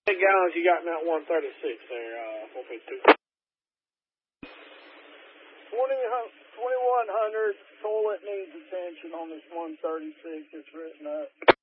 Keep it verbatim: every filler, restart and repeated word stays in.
gallons you got in that one thirty-six there, uh, four fifty-two. twenty-one hundred toilet needs attention on this one thirty-six. It's written up.